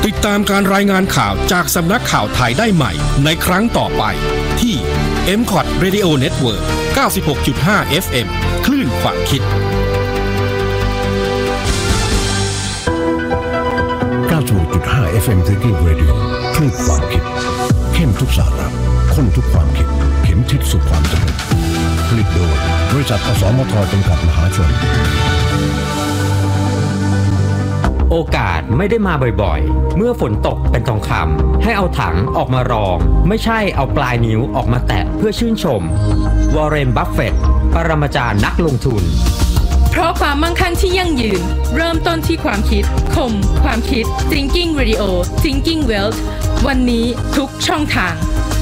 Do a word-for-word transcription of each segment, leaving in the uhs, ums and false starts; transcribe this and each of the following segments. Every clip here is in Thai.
ติดตามการรายงานข่าวจากสำนักข่าวไทยได้ใหม่ในครั้งต่อไปที่ เอ็ม ซี โอ ที Radio Network เก้าสิบหกจุดห้า เอฟ เอ็ม คลื่นความคิดเก้าสิบหกจุดห้า เอฟ เอ็ม Thinking Radio คลื่นความคิดเข้มทุกสาระข้นทุกความคิดเข็มทิศสู่ความสำเร็จผลิตโดยบริษัทอสมทจำกัดมหาชนโอกาสไม่ได้มาบ่อยๆเมื่อฝนตกเป็นทองคำให้เอาถังออกมารองไม่ใช่เอาปลายนิ้วออกมาแตะเพื่อชื่นชมวอร์เรน บัฟเฟตต์ปรมาจารย์นักลงทุนเพราะความมั่งคั่งที่ยั่งยืนเริ่มต้นที่ความคิดคมความคิด Thinking Radio Thinking Wealth วันนี้ทุกช่องทาง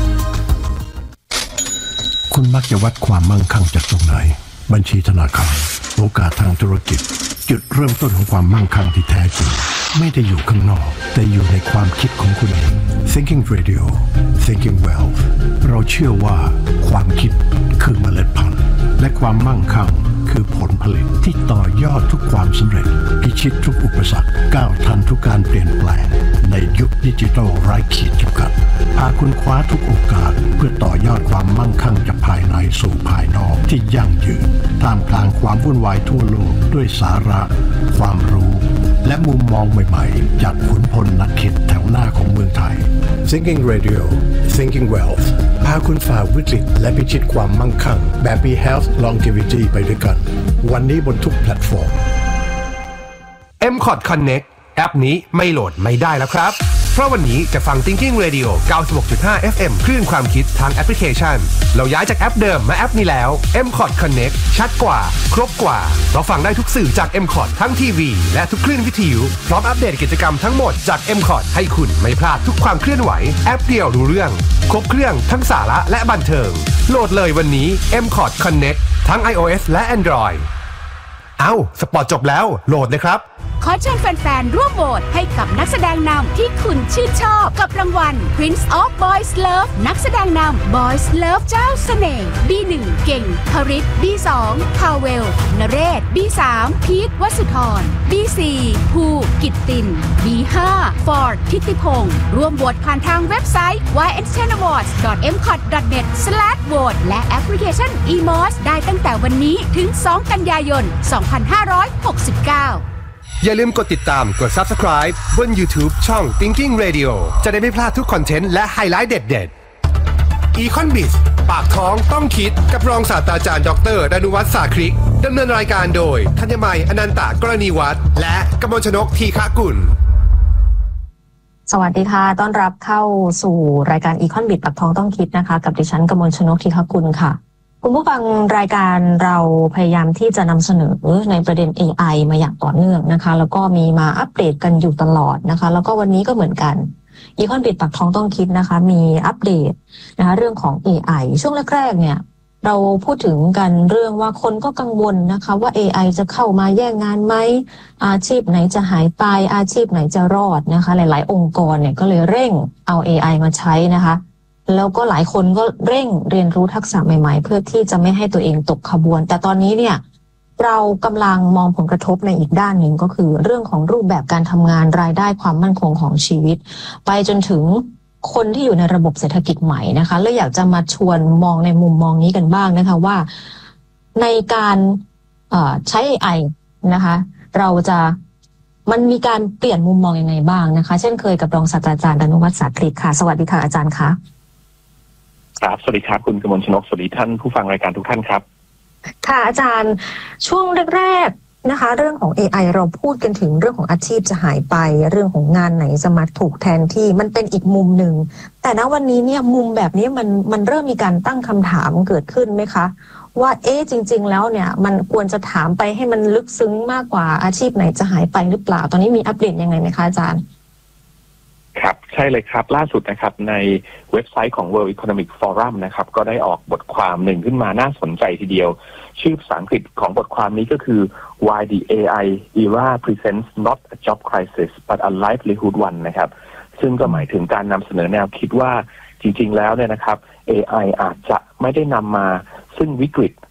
คุณมักจะวัดความมั่งคั่งจากตรงไหนบัญชีธนาคารโอกาสทางธุรกิจจุดเริ่มต้นของความมั่งคั่งที่แท้จริงไม่ได้อยู่ข้างนอกแต่อยู่ในความคิดของคุณเอง Thinking Radio Thinking Wealth เราเชื่อว่าความคิดคือเมล็ดพันธุ์และความมั่งคั่งคือผลผลิตที่ต่อยอดทุกความสำเร็จพิชิตทุกอุปสรรคก้าวทันทุกการเปลี่ยนแปลงในยุคดิจิทัลไร้ขีดจำกัดพาคุณคว้าทุกโอกาสเพื่อต่อยอดความมั่งคั่งจากภายในสู่ภายนอกที่ยั่งยืนท่ามกลางความวุ่นวายทั่วโลกด้วยสาระความรู้และมุมมองใหม่ๆจากขุนพลนักคิดแถวหน้าของเมืองไทย Thinking Radio Thinking Wealth พาคุณฝ่าวิกฤตและพิชิตความมั่งคั่งแบบมี Health Longevity ไปด้วยกันวันนี้บนทุกแพลตฟอร์มเอ็ม ซี โอ ที Connect แอปนี้ไม่โหลดไม่ได้แล้วครับเพราะวันนี้จะฟัง Thinking Radio เก้าสิบหกจุดห้า เอฟ เอ็ม คลื่นความคิดทางแอปพลิเคชันเราย้ายจากแอปเดิมมาแอปนี้แล้ว เอ็ม ซี โอ ที Connect ชัดกว่าครบกว่าเราฟังได้ทุกสื่อจาก เอ็ม ซี โอ ที ทั้งทีวีและทุกคลื่นวิทยุพร้อมอัปเดตกิจกรรมทั้งหมดจาก เอ็ม ซี โอ ที ให้คุณไม่พลาดทุกความเคลื่อนไหวแอปเดียวรู้เรื่องครบเครื่องทั้งสาระและบันเทิงโหลดเลยวันนี้ เอ็ม ซี โอ ที Connect ทั้ง iOS และ Android เอ้าสปอร์ตจบแล้วโหลดเลยครับขอเชิญแฟนๆร่วมโหวตให้กับนักแสดงนำที่คุณชื่นชอบกับรางวัล Prince of Boys Love นักแสดงนำ Boys Love เจ้าเสน่ห์ บี หนึ่ง เก่งพริต บี สอง พาเวล นเรศ บี สาม พีท วสุธร บี สี่ ภูกิตติน บี ห้า ฟอร์ด ทิติพงศ์ร่วมโหวตผ่านทางเว็บไซต์ วาย เอ็น เทน อวอร์ดส์ ดอท เอ็ม ซี โอ ที ดอท เน็ต สแลช โหวต และแอปพลิเคชัน อี มอส ได้ตั้งแต่วันนี้ถึง สอง กันยายน สองพันห้าร้อยหกสิบเก้าอย่าลืมกดติดตามกด Subscribe บน YouTube ช่อง Thinking Radio จะได้ไม่พลาดทุกคอนเทนต์และไฮไลท์เด็ดๆ Econ-Biz ปากท้องต้องคิดกับรองศาสตราจารย์ดร.ดนุวัฒน์สาคริกดำเนินรายการโดยธัญมัยอนันตกรณีวัฒน์และกมลชนกทีฆกุลสวัสดีค่ะต้อนรับเข้าสู่รายการ Econ-Biz ปากท้องต้องคิดนะคะกับดิฉันกมลชนกทีฆกุลค่ะคุณผู้ฟังรายการเราพยายามที่จะนำเสนอในประเด็น เอ ไอ มาอย่างต่อเนื่องนะคะแล้วก็มีมาอัปเดตกันอยู่ตลอดนะคะแล้วก็วันนี้ก็เหมือนกัน Econ-Biz ปากท้องต้องคิดนะคะมีอัปเดตนะคะเรื่องของ เอ ไอ ช่วงแรกๆเนี่ยเราพูดถึงกันเรื่องว่าคนก็กังวลนะคะว่า เอ ไอ จะเข้ามาแย่งงานไหมอาชีพไหนจะหายไปอาชีพไหนจะรอดนะคะหลายๆองค์กรเนี่ยก็เลยเร่งเอา เอ ไอ มาใช้นะคะแล้วก็หลายคนก็เร่งเรียนรู้ทักษะใหม่ๆเพื่อที่จะไม่ให้ตัวเองตกขบวนแต่ตอนนี้เนี่ยเรากำลังมองผลกระทบในอีกด้านหนึ่งก็คือเรื่องของรูปแบบการทำงานรายได้ความมั่นคงของชีวิตไปจนถึงคนที่อยู่ในระบบเศรษฐกิจใหม่นะคะแล้วอยากจะมาชวนมองในมุมมองนี้กันบ้างนะคะว่าในการใช้ เอ ไอ นะคะเราจะมันมีการเปลี่ยนมุมมองยังไงบ้างนะคะเช่นเคยกับรองศาสตราจารย์ดนุวัฒน์สาคริกค่ะสวัสดีค่ะอาจารย์คะครับสวัสดีครับคุณกมลชนกสวัสดีท่านผู้ฟังรายการทุกท่านครับค่ะอาจารย์ช่วงแรกๆนะคะเรื่องของ เอ ไอ เราพูดกันถึงเรื่องของอาชีพจะหายไปเรื่องของงานไหนจะมาถูกแทนที่มันเป็นอีกมุมหนึ่งแต่ณวันนี้เนี่ยมุมแบบนี้มันมันเริ่มมีการตั้งคำถามเกิดขึ้นไหมคะว่าเอ๊ะจริงๆแล้วเนี่ยมันควรจะถามไปให้มันลึกซึ้งมากกว่าอาชีพไหนจะหายไปหรือเปล่าตอนนี้มีอัปเดตยังไงไหมคะอาจารย์ครับใช่เลยครับล่าสุดนะครับในเว็บไซต์ของ World Economic Forum นะครับก็ได้ออกบทความหนึ่งขึ้นมาน่าสนใจทีเดียวชื่อภาษาอังกฤษของบทความนี้ก็คือ Why the เอ ไอ Era Presents Not a Job Crisis but a Livelihood One นะครับซึ่งก็หมายถึงการนำเสนอแนวคิดว่าจริงๆแล้วเนี่ยนะครับ เอ ไอ อาจจะไม่ได้นำมาซึ่งวิกฤต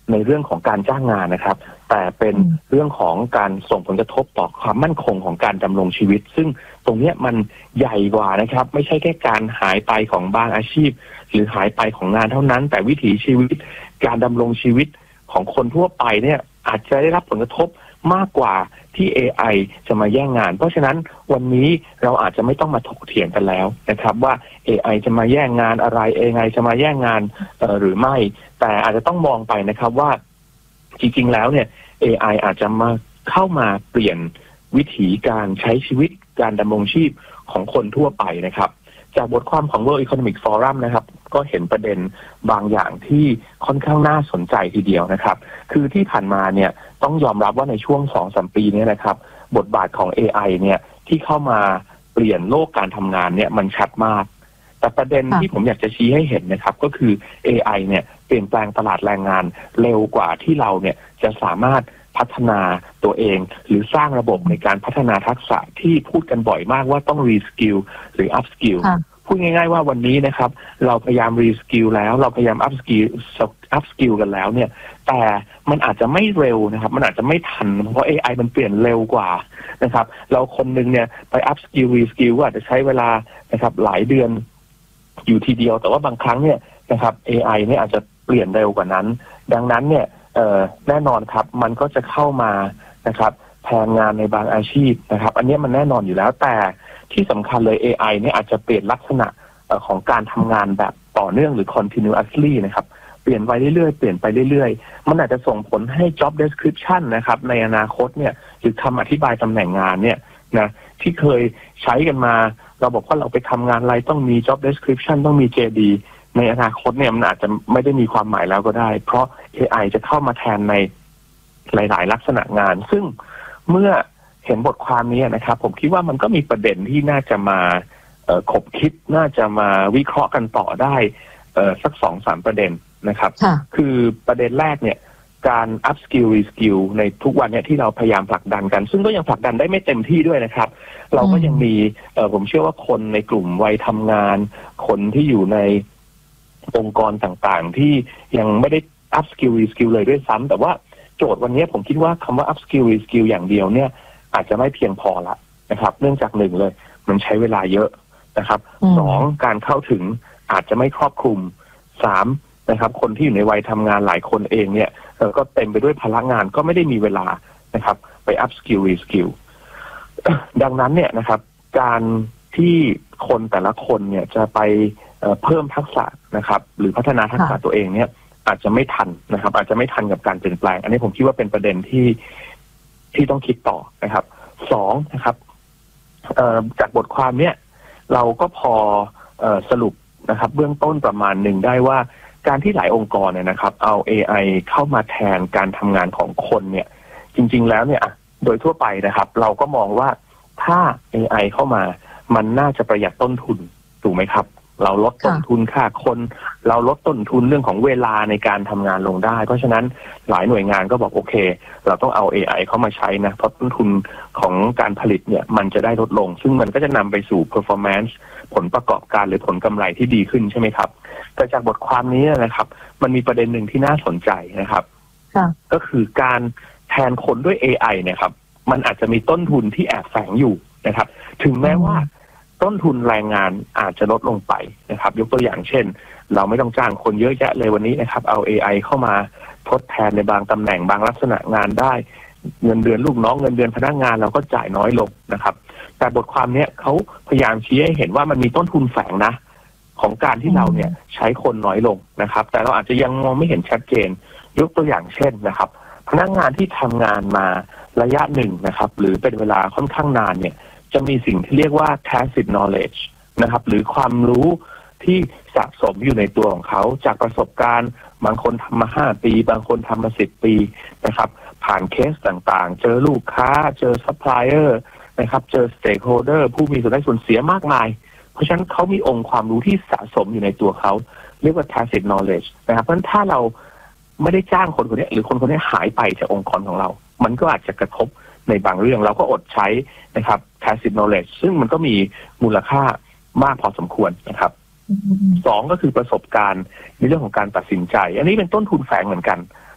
ในเรื่องของการจ้างงานนะครับแต่เป็นเรื่องของการส่งผลกระทบต่อความมั่นคงของการดำรงชีวิตซึ่งตรงนี้มันใหญ่กว่านะครับไม่ใช่แค่การหายไปของบางอาชีพหรือหายไปของงานเท่านั้นแต่วิถีชีวิตการดำรงชีวิตของคนทั่วไปเนี่ยอาจจะได้รับผลกระทบมากกว่าที่ เอ ไอ จะมาแย่งงานเพราะฉะนั้นวันนี้เราอาจจะไม่ต้องมาถกเถียงกันแล้วนะครับว่า เอ ไอ จะมาแย่งงานอะไร เอ ไอ จะมาแย่งงานหรือไม่แต่อาจจะต้องมองไปนะครับว่าจริงๆแล้วเนี่ย เอ ไอ อาจจะมาเข้ามาเปลี่ยนวิถีการใช้ชีวิตการดำรงชีพของคนทั่วไปนะครับจากบทความของ World Economic Forum นะครับก็เห็นประเด็นบางอย่างที่ค่อนข้างน่าสนใจทีเดียวนะครับคือที่ผ่านมาเนี่ยต้องยอมรับว่าในช่วง สองถึงสาม ปีนี้นะครับบทบาทของ เอ ไอ เนี่ยที่เข้ามาเปลี่ยนโลกการทำงานเนี่ยมันชัดมากแต่ประเด็นที่ผมอยากจะชี้ให้เห็นนะครับก็คือ เอ ไอ เนี่ยเปลี่ยนแปลงตลาดแรงงานเร็วกว่าที่เราเนี่ยจะสามารถพัฒนาตัวเองหรือสร้างระบบในการพัฒนาทักษะที่พูดกันบ่อยมากว่าต้อง reskill หรือ upskill พูดง่ายๆว่าวันนี้นะครับเราพยายาม reskill แล้วเราพยายาม upskill upskill กันแล้วเนี่ยแต่มันอาจจะไม่เร็วนะครับมันอาจจะไม่ทันเพราะ เอ ไอ มันเปลี่ยนเร็วกว่านะครับเราคนนึงเนี่ยไป upskill reskill ก็อาจจะใช้เวลานะครับหลายเดือนอยู่ทีเดียวแต่ว่าบางครั้งเนี่ยนะครับ เอ ไอ เนี่ยอาจจะเปลี่ยนเร็วกว่านั้นดังนั้นเนี่ยแน่นอนครับมันก็จะเข้ามานะครับแทนงานในบางอาชีพนะครับอันนี้มันแน่นอนอยู่แล้วแต่ที่สำคัญเลย เอ ไอ เนี่ยอาจจะเปลี่ยนลักษณะของการทำงานแบบต่อเนื่องหรือ continuously นะครับเปลี่ยนไปเรื่อยๆเปลี่ยนไปเรื่อยๆมันอาจจะส่งผลให้ job description นะครับในอนาคตเนี่ยหรือคำอธิบายตำแหน่งงานเนี่ยนะที่เคยใช้กันมาเราบอกว่าเราไปทำงานอะไรต้องมี job description ต้องมี เจ ดี ในอนาคตเนี่ยมันอาจจะไม่ได้มีความหมายแล้วก็ได้เพราะ เอ ไอ จะเข้ามาแทนในหลายๆลักษณะงานซึ่งเมื่อเห็นบทความนี้นะครับผมคิดว่ามันก็มีประเด็นที่น่าจะมาขบคิดน่าจะมาวิเคราะห์กันต่อได้สักสองสามประเด็นนะครับคือประเด็นแรกเนี่ยการ up skill re skill ในทุกวันเนี่ยที่เราพยายามผลักดันกันซึ่งก็ยังผลักดันได้ไม่เต็มที่ด้วยนะครับเราก็ยังมีผมเชื่อว่าคนในกลุ่มวัยทำงานคนที่อยู่ในองค์กรต่างๆที่ยังไม่ได้ up skill re skill เลยด้วยซ้ำแต่ว่าโจทย์วันนี้ผมคิดว่าคำว่า up skill re skill อย่างเดียวเนี่ยอาจจะไม่เพียงพอละนะครับเนื่องจากหนึ่งเลยมันใช้เวลาเยอะนะครับสองการเข้าถึงอาจจะไม่ครอบคลุมสามนะครับคนที่อยู่ในวัยทำงานหลายคนเองเนี่ยก็เต็มไปด้วยพลังงานก็ไม่ได้มีเวลานะครับไป up skill re skill ดังนั้นเนี่ยนะครับการที่คนแต่ละคนเนี่ยจะไปเพิ่มทักษะนะครับหรือพัฒนาทักษะตัวเองเนี่ยอาจจะไม่ทันนะครับอาจจะไม่ทันกับการเปลี่ยนแปลงอันนี้ผมคิดว่าเป็นประเด็นที่ที่ต้องคิดต่อนะครับสองนะครับจากบทความเนี้ยเราก็พอสรุปนะครับเบื้องต้นประมาณหนึ่งได้ว่าการที่หลายองค์กรเนี่ยนะครับเอา เอ ไอ เข้ามาแทนการทำงานของคนเนี่ยจริงๆแล้วเนี่ยโดยทั่วไปนะครับเราก็มองว่าถ้า เอ ไอ เข้ามามันน่าจะประหยัดต้นทุนถูกไหมครับเราลดต้นทุนค่าคนเราลดต้นทุนเรื่องของเวลาในการทำงานลงได้เพราะฉะนั้นหลายหน่วยงานก็บอกโอเคเราต้องเอา เอ ไอ เข้ามาใช้นะเพราะต้นทุนของการผลิตเนี่ยมันจะได้ลดลงซึ่งมันก็จะนำไปสู่ performance ผลประกอบการหรือผลกำไรที่ดีขึ้นใช่ไหมครับแต่จากบทความนี้นะครับมันมีประเด็นหนึ่งที่น่าสนใจนะครับก็คือการแทนคนด้วย เอ ไอ เนี่ยครับมันอาจจะมีต้นทุนที่แอบแฝงอยู่นะครับถึงแม้ว่าต้นทุนแรงงานอาจจะลดลงไปนะครับยกตัวอย่างเช่นเราไม่ต้องจ้างคนเยอะแยะเลยวันนี้นะครับเอา เอ ไอ เข้ามาทดแทนในบางตำแหน่งบางลักษณะงานได้เงินเดือนลูกน้องเงินเดือนพนักงานเราก็จ่ายน้อยลงนะครับแต่บทความนี้เขาพยายามชี้ให้เห็นว่ามันมีต้นทุนแฝงนะของการที่เราเนี่ยใช้คนน้อยลงนะครับแต่เราอาจจะยังมองไม่เห็นชัดเจนยกตัวอย่างเช่นนะครับพนักงานที่ทำงานมาระยะหนึ่งนะครับหรือเป็นเวลาค่อนข้างนานเนี่ยจะมีสิ่งที่เรียกว่า tacit knowledge นะครับหรือความรู้ที่สะสมอยู่ในตัวของเขาจากประสบการณ์บางคนทำมาห้าปีบางคนทำมาสิบปีนะครับผ่านเคสต่างๆเจอลูกค้าเจอซัพพลายเออร์นะครับเจอสเต็กโฮลเดอร์ผู้มีส่วนได้ส่วนเสียมากมายเพราะฉะนั้นเขามีองค์ความรู้ที่สะสมอยู่ในตัวเขาเรียกว่า tacit knowledge นะครับเพราะฉะนั้นถ้าเราไม่ได้จ้างคนคนนี้หรือคนคนนี้หายไปจากองค์กรของเรามันก็อาจจะกระทบในบางเรื่องเราก็อดใช้นะครับ tacit knowledge ซึ่งมันก็มีมูลค่ามากพอสมควรนะครับสองก็คือประสบการณ์ในเรื่องของการตัดสินใจอันนี้เป็นต้นทุนแฝงเหมือนกัน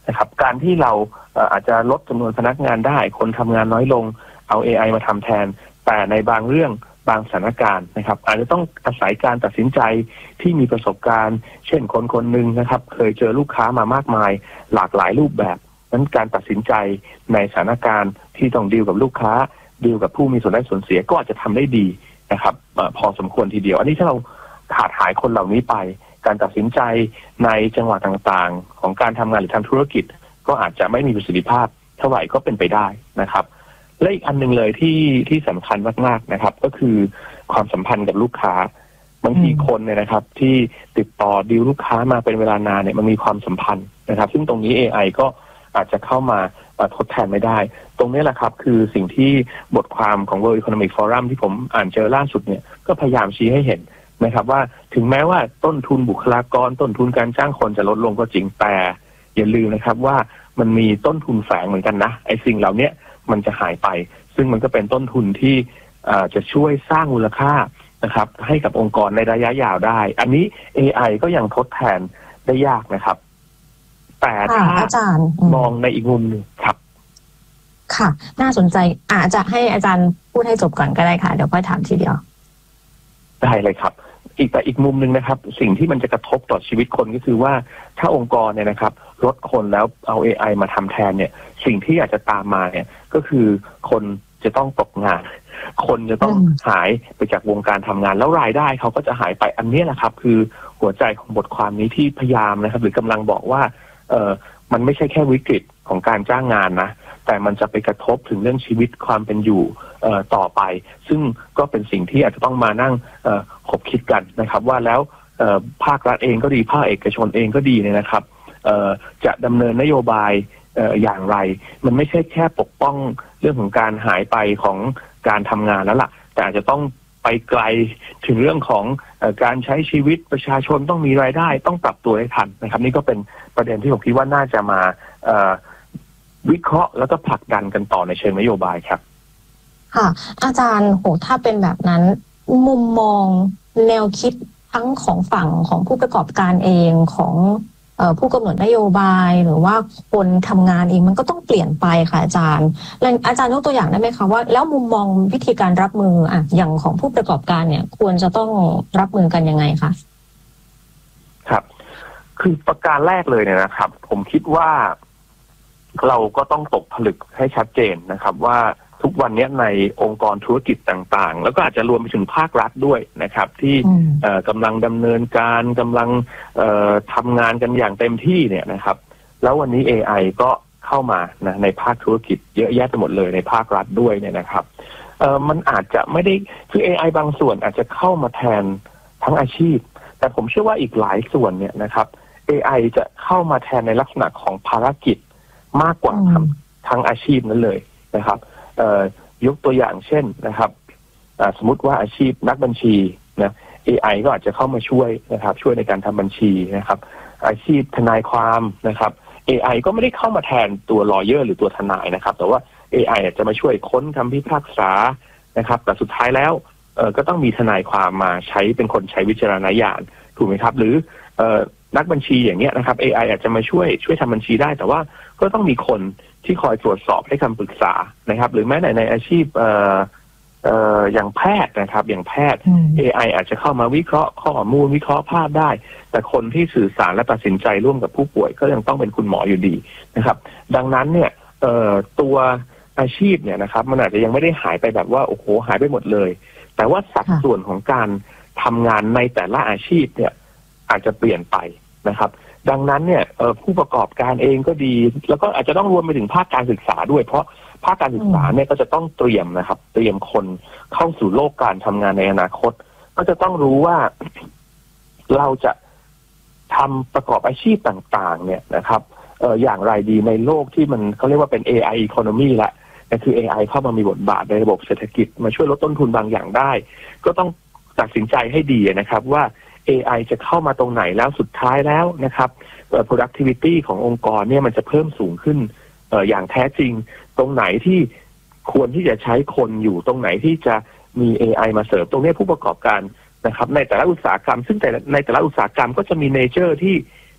นะครับการที่เราอาจจะลดจำนวนพนักงานได้คนทำงานน้อยลงเอา เอ ไอ มาทำแทนแต่ในบางเรื่องบางสถานการณ์นะครับอาจจะต้องอาศัยการตัดสินใจที่มีประสบการณ์เช่นคนคนหนึ่งนะครับเคยเจอลูกค้ามามากมายหลากหลายรูปแบบนั้นการตัดสินใจในสถานการณ์ที่ต้องดีลกับลูกค้าดีลกับผู้มีส่วนได้ส่วนเสียก็อาจจะทำได้ดีนะครับพอสมควรทีเดียวอันนี้ถ้าเราขาดหายคนเหล่านี้ไปการตัดสินใจในจังหวะต่างๆของการทำงานหรือทำธุรกิจก็อาจจะไม่มีประสิทธิภาพเท่าไหร่ก็เป็นไปได้นะครับและอีกอันนึงเลยที่ที่สำคัญมากๆนะครับก็คือความสัมพันธ์กับลูกค้าบางทีคนเนี่ยนะครับที่ติดต่อดีลลูกค้ามาเป็นเวลานานเนี่ยมันมีความสัมพันธ์นะครับซึ่งตรงนี้ เอ ไอ ก็อาจจะเข้ามาทดแทนไม่ได้ตรงนี้แหละครับคือสิ่งที่บทความของ World Economic Forum ที่ผมอ่านเจอล่าสุดเนี่ยก็พยายามชี้ให้เห็นนะครับว่าถึงแม้ว่าต้นทุนบุคลากรต้นทุนการจ้างคนจะลดลงก็จริงแต่อย่าลืมนะครับว่ามันมีต้นทุนแฝงเหมือนกันนะไอ้สิ่งเหล่านี้มันจะหายไปซึ่งมันก็เป็นต้นทุนที่จะช่วยสร้างมูลค่านะครับให้กับองค์กรในระยะยาวได้อันนี้ เอ ไอ ก็ยังทดแทนได้ยากนะครับแต่ถ้าอาจารย์มองในอีกมุมหนึ่งครับค่ะน่าสนใจอาจจะให้อาจารย์พูดให้จบก่อนก็ได้ค่ะเดี๋ยวค่อยถามทีเดียวได้เลยครับอีกแต่อีกมุมหนึ่งนะครับสิ่งที่มันจะกระทบต่อชีวิตคนก็คือว่าถ้าองค์กรเนี่ยนะครับลดคนแล้วเอา เอ ไอ มาทำแทนเนี่ยสิ่งที่อาจจะตามมาเนี่ยก็คือคนจะต้องตกงานคนจะต้องหายไปจากวงการทำงานแล้วรายได้เขาก็จะหายไปอันนี้แหละครับคือหัวใจของบทความนี้ที่พยายามนะครับหรือกำลังบอกว่าเออมันไม่ใช่แค่วิกฤตของการจ้างงานนะแต่มันจะไปกระทบถึงเรื่องชีวิตความเป็นอยู่เอ่อต่อไปซึ่งก็เป็นสิ่งที่อาจจะต้องมานั่งเอ่อคบคิดกันนะครับว่าแล้วเอ่อภาครัฐเองก็ดีภาคเอกชนเองก็ดีเนี่ยนะครับเอ่อจะดำเนินนโยบายเอ่ออย่างไรมันไม่ใช่แค่ปกป้องเรื่องของการหายไปของการทำงานแล้วล่ะแต่อาจจะต้องไปไกลถึงเรื่องของเอ่อการใช้ชีวิตประชาชนต้องมีรายได้ต้องปรับตัวให้ทันนะครับนี่ก็เป็นประเด็นที่ผมคิดว่าน่าจะมาเอ่อวิเคราะห์แล้วก็ผลักดันกันต่อในเชิงนโยบายครับค่ะอาจารย์โหถ้าเป็นแบบนั้นมุมมองแนวคิดทั้งของฝั่งของผู้ประกอบการเองของเอ่อผู้กำหนดนโยบายหรือว่าคนทำงานเองมันก็ต้องเปลี่ยนไปค่ะอาจารย์แล้วอาจารย์ยกตัวอย่างได้ไหมคะว่าแล้วมุมมองวิธีการรับมืออ่ะอย่างของผู้ประกอบการเนี่ยควรจะต้องรับมือกันยังไงคะครับคือประการแรกเลยเนี่ยนะครับผมคิดว่าเราก็ต้องตกผลึกให้ชัดเจนนะครับว่าทุกวันนี้ในองค์กรธุรกิจต่างๆแล้วก็อาจจะรวมไปถึงภาครัฐด้วยนะครับที่กำลังดำเนินการกำลังทำงานกันอย่างเต็มที่เนี่ยนะครับแล้ววันนี้ เอ ไอ ก็เข้ามานะในภาคธุรกิจเยอะแยะไปหมดเลยในภาครัฐด้วยเนี่ยนะครับมันอาจจะไม่ได้คือ เอ ไอ บางส่วนอาจจะเข้ามาแทนทั้งอาชีพแต่ผมเชื่อว่าอีกหลายส่วนเนี่ยนะครับ เอ ไอ จะเข้ามาแทนในลักษณะของภารกิจมากกว่าทั้งอาชีพนั้นเลยนะครับยกตัวอย่างเช่นนะครับสมมุติว่าอาชีพนักบัญชีนะ เอ ไอ ก็อาจจะเข้ามาช่วยนะครับช่วยในการทำบัญชีนะครับอาชีพทนายความนะครับ เอ ไอ ก็ไม่ได้เข้ามาแทนตัวลอเยอร์หรือตัวทนายนะครับแต่ว่า เอ ไอ จะมาช่วยค้นคำพิพากษานะครับแต่สุดท้ายแล้วก็ต้องมีทนายความมาใช้เป็นคนใช้วิจารณญาณถูกไหมครับหรือนักบัญชีอย่างเงี้ยนะครับ เอ ไอ อาจจะมาช่วยช่วยทำบัญชีได้แต่ว่าก็ต้องมีคนที่คอยตรวจสอบให้คำปรึกษานะครับหรือแม้แต่ในอาชีพเอ่อเอ่ออย่างแพทย์นะครับอย่างแพทย์ เอ ไอ อาจจะเข้ามาวิเคราะห์ข้อมูลวิเคราะห์ภาพได้แต่คนที่สื่อสารและตัดสินใจร่วมกับผู้ป่วยก็ยังต้องเป็นคุณหมออยู่ดีนะครับดังนั้นเนี่ยเอ่อตัวอาชีพเนี่ยนะครับมันอาจจะยังไม่ได้หายไปแบบว่าโอ้โหหายไปหมดเลยแต่ว่าสัดส่วนของการทำงานในแต่ละอาชีพเนี่ยอาจจะเปลี่ยนไปนะครับดังนั้นเนี่ยผู้ประกอบการเองก็ดีแล้วก็อาจจะต้องรวมไปถึงภาคการศึกษาด้วยเพราะภาคการศึกษาเนี่ยก็จะต้องเตรียมนะครับเตรียมคนเข้าสู่โลกการทำงานในอนาคตก็จะต้องรู้ว่าเราจะทำประกอบอาชีพต่างๆเนี่ยนะครับเอ่ออย่างไรดีในโลกที่มันเขาเรียกว่าเป็น เอ ไอ economy ละนั่นคือ เอ ไอ เข้ามามีบทบาทในระบบเศรษฐกิจมาช่วยลดต้นทุนบางอย่างได้ก็ต้องตัดสินใจให้ดีนะครับว่าเอ ไอ จะเข้ามาตรงไหนแล้วสุดท้ายแล้วนะครับ productivity ขององค์กรเนี่ยมันจะเพิ่มสูงขึ้นเอ่ออย่างแท้จริงตรงไหนที่ควรที่จะใช้คนอยู่ตรงไหนที่จะมี เอ ไอ มาเสริมตรงนี้ผู้ประกอบการนะครับในแต่ละอุตสาหกรรมซึ่งแต่ในแต่ละอุตสาหกรรมก็จะมีเนเจอร์ที่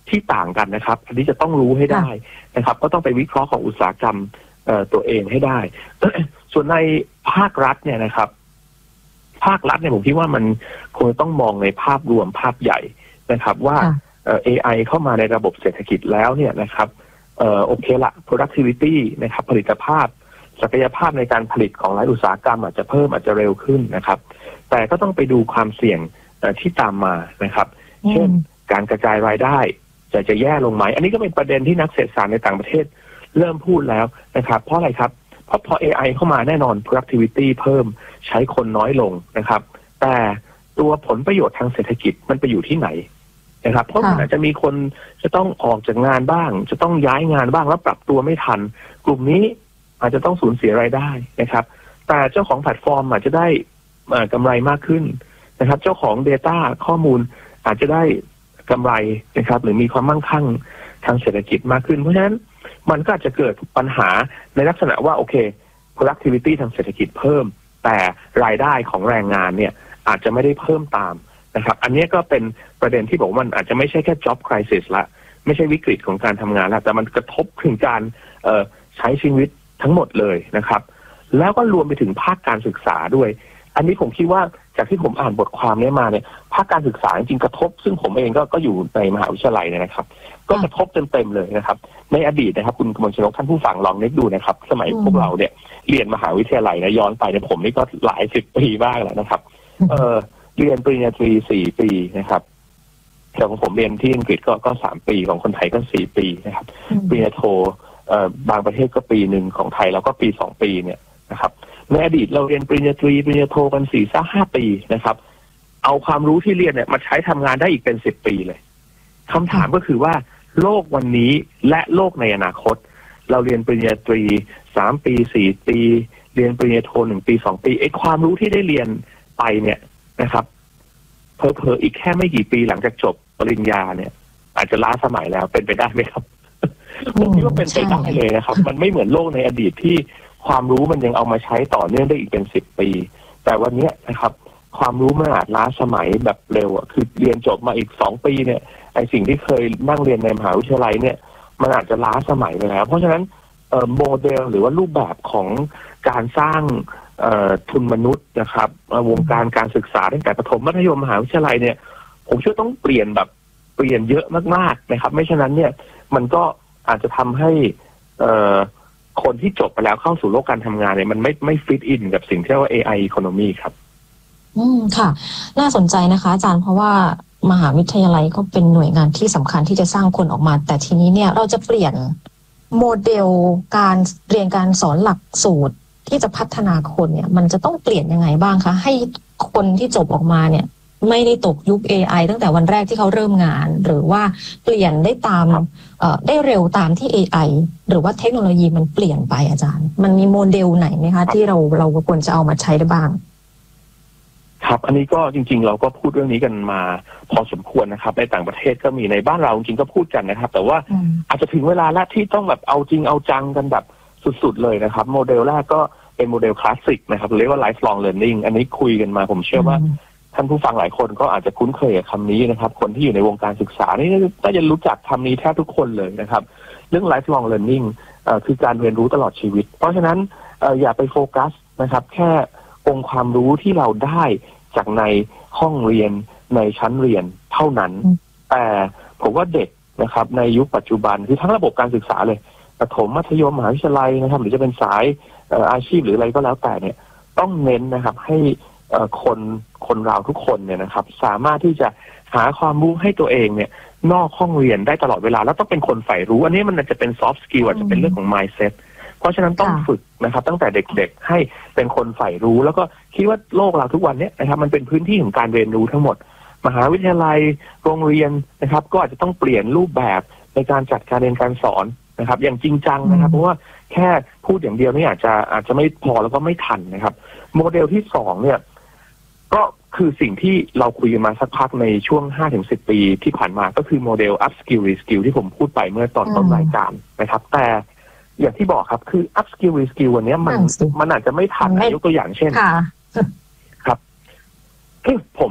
ที่ต่างกันนะครับอันนี้จะต้องรู้ให้ได้นะครับก็ต้องไปวิเคราะห์ของอุตสาหกรรมเอ่อตัวเองให้ได้ ส่วนในภาครัฐเนี่ยนะครับภาครัฐเนี่ยผมคิดว่ามันคงต้องมองในภาพรวมภาพใหญ่นะครับว่าเอ่อ เอ ไอ เข้ามาในระบบเศรษฐกิจแล้วเนี่ยนะครับเอ่อโอเคละ productivity นะครับผลิตภาพศักยภาพในการผลิตของหลายอุตสาหกรรมอาจจะเพิ่มอาจจะเร็วขึ้นนะครับแต่ก็ต้องไปดูความเสี่ยงที่ตามมานะครับเช่นการกระจายรายได้จะจะแย่ลงไหมอันนี้ก็เป็นประเด็นที่นักเศรษฐศาสตร์ในต่างประเทศเริ่มพูดแล้วนะครับเพราะอะไรครับเพราะพอ เอ ไอ เข้ามาแน่นอน productivity เพิ่มใช้คนน้อยลงนะครับแต่ตัวผลประโยชน์ทางเศรษฐกิจมันไปอยู่ที่ไหนนะครับเพราะมันอาจจะมีคนจะต้องออกจากงานบ้างจะต้องย้ายงานบ้างแล้วปรับตัวไม่ทันกลุ่มนี้อาจจะต้องสูญเสียรายได้นะครับแต่เจ้าของแพลตฟอร์มอาจจะได้กำไรมากขึ้นนะครับเจ้าของ Data ข้อมูลอาจจะได้กำไรนะครับหรือมีความมั่งคั่งทางเศรษฐกิจมากขึ้นเพราะฉะนั้นมันก็อาจจะเกิดปัญหาในลักษณะว่าโอเค productivity ทางเศรษฐกิจเพิ่มแต่รายได้ของแรงงานเนี่ยอาจจะไม่ได้เพิ่มตามนะครับอันนี้ก็เป็นประเด็นที่บอกว่ามันอาจจะไม่ใช่แค่ job crisis ละไม่ใช่วิกฤตของการทำงานแล้วแต่มันกระทบถึงการเอ่อใช้ชีวิตทั้งหมดเลยนะครับแล้วก็รวมไปถึงภาคการศึกษาด้วยอันนี้ผมคิดว่าจากที่ผมอ่านบทความนี้มาเนี่ยภาคการศึกษาจริงๆกระทบซึ่งผมเองก็ก็อยู่ในมหาวิทยาลัยเนี่ยนะครับก็กระทบเต็มๆเลยนะครับในอดีตนะครับคุณกมลชนกท่านผู้ฟังลองนึกดูนะครับสมัยพวกเราเนี่ยเรียนมหาวิทยาลัยนะย้อนไปเนี่ยผมนี่ก็หลายสิบปีบ้างแล้วนะครับเออเรียนปริญญาตรีสี่ปีนะครับแต่ของผมเรียนที่อังกฤษก็ก็สามปีของคนไทยก็สี่ปีนะครับปริญญาโทเอ่อบางประเทศก็ปีหนึ่งของไทยเราก็ปีสองปีเนี่ยนะครับในอดีตเราเรียนปริญญาตรีปริญญาโทกันสี่สักห้าปีนะครับเอาความรู้ที่เรียนเนี่ยมาใช้ทำงานได้อีกเป็นสิบปีเลยคำถามก็คือว่าโลกวันนี้และโลกในอนาคตเราเรียนปริญญาตรีสามปีสี่ปีเรียนปริญญาโทหนึ่งปีสองปีไอ้ความรู้ที่ได้เรียนไปเนี่ยนะครับเพอเพออีกแค่ไม่กี่ปีหลังจากจบปริญญาเนี่ยอาจจะล้าสมัยแล้วเป็นไปได้ไหมครับผมคิดว่าเป็นไปได้เลยนะครับมันไม่เหมือนโลกในอดีตที่ความรู้มันยังเอามาใช้ต่อเนื่องได้อีกเป็นสิบปีแต่วันนี้นะครับความรู้มันอาจล้าสมัยแบบเร็วอ่ะคือเรียนจบมาอีกสองปีเนี่ยไอสิ่งที่เคยนั่งเรียนในมหาวิทยาลัยเนี่ยมันอาจจะล้าสมัยไปแล้วเพราะฉะนั้นเอ่อโมเดลหรือว่ารูปแบบของการสร้างเอ่อทุนมนุษย์นะครับวงการการศึกษาตั้งแต่ประถมมัธยมมหาวิทยาลัยเนี่ยผมเชื่อต้องเปลี่ยนแบบเปลี่ยนเยอะมากๆนะครับไม่ฉะนั้นเนี่ยมันก็อาจจะทำให้เอ่อคนที่จบไปแล้วเข้าสู่โลกการทำงานเนี่ยมันไม่ไม่ฟิตอินกับสิ่งที่เรียกว่า เอ ไอ Economy ครับอืมค่ะน่าสนใจนะคะอาจารย์เพราะว่ามหาวิทยาลัยก็เป็นหน่วยงานที่สำคัญที่จะสร้างคนออกมาแต่ทีนี้เนี่ยเราจะเปลี่ยนโมเดลการเรียนการสอนหลักสูตรที่จะพัฒนาคนเนี่ยมันจะต้องเปลี่ยนยังไงบ้างคะให้คนที่จบออกมาเนี่ยไม่ได้ตกยุค เอ ไอ ตั้งแต่วันแรกที่เขาเริ่มงานหรือว่าเปลี่ยนได้ตามเอ่อได้เร็วตามที่ เอ ไอ หรือว่าเทคโนโลยีมันเปลี่ยนไปอาจารย์มันมีโมเดลไหนไหมคะที่เราเราควรจะเอามาใช้ได้บ้างครับอันนี้ก็จริงๆเราก็พูดเรื่องนี้กันมาพอสมควรนะครับในต่างประเทศก็มีในบ้านเราจริงๆก็พูดกันนะครับแต่ว่าอาจจะถึงเวลาแล้วที่ต้องแบบเอาจริงเอาจังกันแบบสุดๆเลยนะครับโมเดลแรกก็เป็นโมเดลคลาสสิกนะครับเรียกว่า lifelong learning อันนี้คุยกันมาผมเชื่อว่าท่านผู้ฟังหลายคนก็อาจจะคุ้นเคยกับคำนี้นะครับคนที่อยู่ในวงการศึกษานี่น่าจะรู้จักคำนี้แทบทุกคนเลยนะครับเรื่อง lifelong learning เอ่อคือการเรียนรู้ตลอดชีวิตเพราะฉะนั้นเอ่ออย่าไปโฟกัสนะครับแค่องค์ความรู้ที่เราได้จากในห้องเรียนในชั้นเรียนเท่านั้นแต่ผมว่าเด็กนะครับในยุคปัจจุบันคือทั้งระบบการศึกษาเลยประถมมัธยมมหาวิทยาลัยนะครับหรือจะเป็นสายเอ่ออาชีพหรืออะไรก็แล้วแต่เนี่ยต้องเน้นนะครับให้เอ่อคนคนเราทุกคนเนี่ยนะครับสามารถที่จะหาความรู้ให้ตัวเองเนี่ยนอกห้องเรียนได้ตลอดเวลาแล้วต้องเป็นคนใฝ่รู้อันนี้มันอาจจะเป็น soft skill อาจจะเป็นเรื่องของ mindset เพราะฉะนั้นต้องฝึกนะครับตั้งแต่เด็กๆให้เป็นคนใฝ่รู้แล้วก็คิดว่าโลกเราทุกวันนี้นะครับมันเป็นพื้นที่ของการเรียนรู้ทั้งหมดมหาวิทยาลัยโรงเรียนนะครับก็อาจจะต้องเปลี่ยนรูปแบบในการจัดการเรียนการสอนนะครับอย่างจริงจังนะครับเพราะว่าแค่พูดอย่างเดียวนี่อาจจะอาจจะไม่พอแล้วก็ไม่ทันนะครับโมเดลที่สองเนี่ยก็คือสิ่งที่เราคุยกันมาสักพักในช่วง ห้าถึงสิบ ปีที่ผ่านมาก็คือโมเดล up skill re skill ที่ผมพูดไปเมื่อตอนต้นรายการนะครับแต่อย่างที่บอกครับคือ up skill re skill วันนี้มันมันอาจจะไม่ทันยกตัวอย่างเช่นครับผมเนี่ย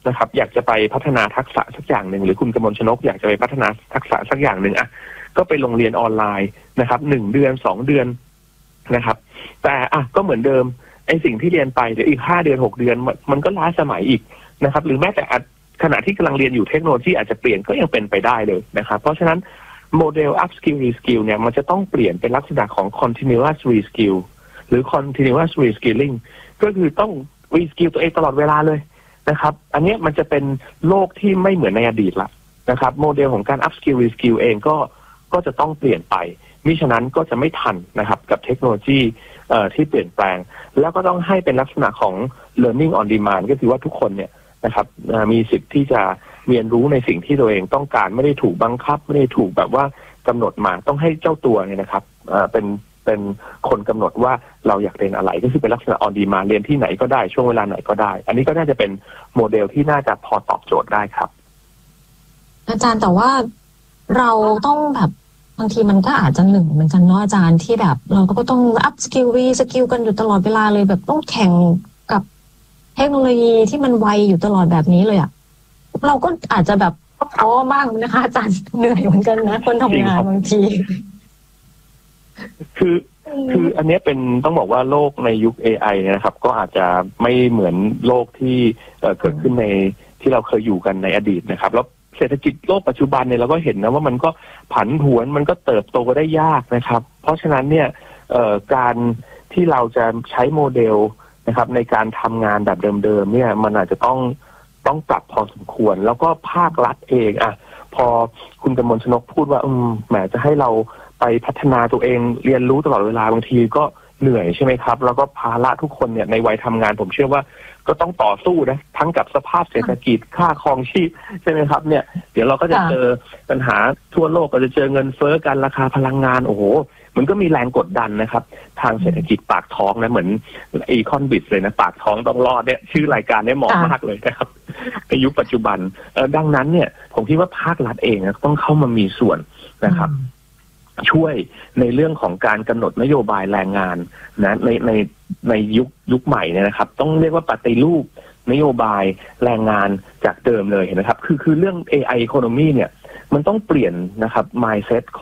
นะครับอยากจะไปพัฒนาทักษะสักอย่างหนึ่งหรือคุณกมลชนกอยากจะไปพัฒนาทักษะสักอย่างหนึ่งอ่ะก็ไปลงเรียนออนไลน์นะครับหนึ่งเดือนสองเดือนนะครับแต่อ่ะก็เหมือนเดิมไอ้สิ่งที่เรียนไปเดี๋ยวอีกห้าเดือนหกเดือนมันก็ล้าสมัยอีกนะครับหรือแม้แต่ขณะที่กำลังเรียนอยู่เทคโนโลยีอาจจะเปลี่ยนก็ยังเป็นไปได้เลยนะครับเพราะฉะนั้นโมเดล upskill reskill เนี่ยมันจะต้องเปลี่ยนเป็นลักษณะของ continuous reskill หรือ continuous reskilling ก็คือต้อง reskill ตัวเองตลอดเวลาเลยนะครับอันนี้มันจะเป็นโลกที่ไม่เหมือนในอดีตละนะครับโมเดลของการ upskill reskill เองก็ก็จะต้องเปลี่ยนไปมิฉะนั้นก็จะไม่ทันนะครับกับเทคโนโลยีเอ่อที่เปลี่ยนแปลงแล้วก็ต้องให้เป็นลักษณะของ learning on demand ก็คือว่าทุกคนเนี่ยนะครับมีสิทธิ์ที่จะเรียนรู้ในสิ่งที่ตัวเองต้องการไม่ได้ถูกบังคับไม่ได้ถูกแบบว่ากำหนดมาต้องให้เจ้าตัวเนี่ยนะครับเป็นเป็นคนกำหนดว่าเราอยากเรียนอะไรก็คือเป็นลักษณะ on demand เรียนที่ไหนก็ได้ช่วงเวลาไหนก็ได้อันนี้ก็น่าจะเป็นโมเดลที่น่าจะพอตอบโจทย์ได้ครับอาจารย์แต่ว่าเราต้องแบบบางทีมันก็อาจจะหนึ่งเหมือนกันเนาะอาจารย์ที่แบบเราก็ต้องอัพสกิลรีสกิลกันอยู่ตลอดเวลาเลยแบบต้องแข่งกับเทคโนโลยีที่มันไวอยู่ตลอดแบบนี้เลยอ่ะเราก็อาจจะแบบท้อมากนะคะอาจารย์เหนื่อยเหมือนกันนะคนทำงานบางทีคือคืออันนี้เป็นต้องบอกว่าโลกในยุค เอ ไอ เนี่ยนะครับก็อาจจะไม่เหมือนโลกที่เกิดขึ้นในที่เราเคยอยู่กันในอดีตนะครับแล้วเศรษฐกิจโลกปัจจุบันเนี่ยเราก็เห็นนะว่ามันก็ผันผวนมันก็เติบโตได้ยากนะครับเพราะฉะนั้นเนี่ยการที่เราจะใช้โมเดลนะครับในการทำงานแบบเดิมๆเนี่ยมันอาจจะต้องต้องปรับพอสมควรแล้วก็ภาครัฐเองอ่ะพอคุณกมลชนกพูดว่าอืมแหมจะให้เราไปพัฒนาตัวเองเรียนรู้ตลอดเวลาบางทีก็เหนื่อยใช่ไหมครับแล้วก็ภาระทุกคนเนี่ยในวัยทำงานผมเชื่อว่าก็ต้องต่อสู้นะทั้งกับสภาพเศรษฐกิจค่าครองชีพใช่ไหมครับเนี่ยเดี๋ยวเราก็จะเจอปัญหาทั่วโลกก็จะเจอเงินเฟ้อกันราคาพลังงานโอ้โหมันก็มีแรงกดดันนะครับทางเศรษฐกิจปากท้องนะเหมือนอีคอนบิสเลยนะปากท้องต้องรอดเนี่ยชื่อรายการเนี่ยเหมาะมากเลยนะครับในยุคปัจจุบันดังนั้นเนี่ยผมคิดว่าภาครัฐเองต้องเข้ามามีส่วนนะครับช่วยในเรื่องของการกำหนดนโยบายแรงงานนะในในในยุคยุคใหม่เนี่ยนะครับต้องเรียกว่าปฏิรูปนโยบายแรงงานจากเดิมเลยนะครับคือคือเรื่อง เอ ไอ economy เนี่ยมันต้องเปลี่ยนนะครับ mindset ข